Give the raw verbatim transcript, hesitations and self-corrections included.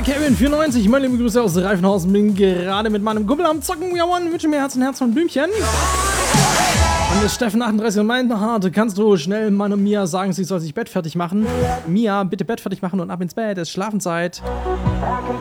Kevin vierundneunzig, meine liebe Grüße aus Reifenhausen. Bin gerade mit meinem Kumpel am Zocken. Wir wollen wünschen mir Herz und Herz von Blümchen. Und das Steffen achtunddreißig und meint, harte, kannst du schnell meiner Mia sagen, sie soll sich Bett fertig machen? Mia, bitte Bett fertig machen und ab ins Bett, es ist Schlafenszeit.